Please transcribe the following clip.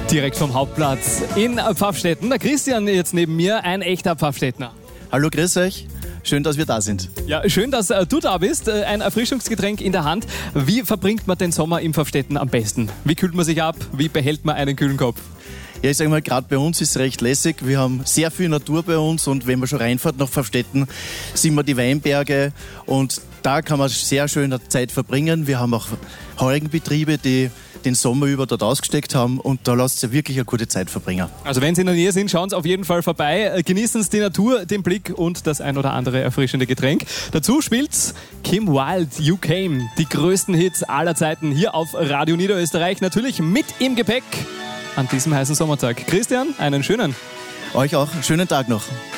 Direkt vom Hauptplatz in Pfaffstätten. Der Christian jetzt neben mir, ein echter Pfaffstädtner. Hallo, grüß euch. Schön, dass wir da sind. Ja, schön, dass du da bist. Ein Erfrischungsgetränk in der Hand. Wie verbringt man den Sommer in Pfaffstätten am besten? Wie kühlt man sich ab? Wie behält man einen kühlen Kopf? Ja, ich sage mal, gerade bei uns ist es recht lässig. Wir haben sehr viel Natur bei uns und wenn man schon reinfährt nach Pfaffstätten, sehen wir die Weinberge und da kann man sehr schön Zeit verbringen. Wir haben auch Heugenbetriebe, die den Sommer über dort ausgesteckt haben und da lässt sich wirklich eine gute Zeit verbringen. Also wenn Sie in der Nähe sind, schauen Sie auf jeden Fall vorbei. Genießen Sie die Natur, den Blick und das ein oder andere erfrischende Getränk. Dazu spielt Kim Wilde, You Came, die größten Hits aller Zeiten hier auf Radio Niederösterreich. Natürlich mit im Gepäck an diesem heißen Sommertag. Christian, einen schönen. Euch auch, schönen Tag noch.